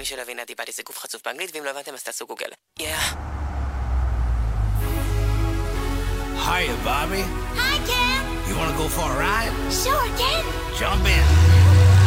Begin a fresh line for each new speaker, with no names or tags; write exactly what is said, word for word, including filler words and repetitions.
מי שלא הבין עדי באדי זה גוף חצוף באנגלית, ואם לא הבנתם אז תעשו גוגל. יאה.
Hiya, Bobby.
Hi, Ken.
You wanna go for a ride?
Sure, Ken.
Jump in.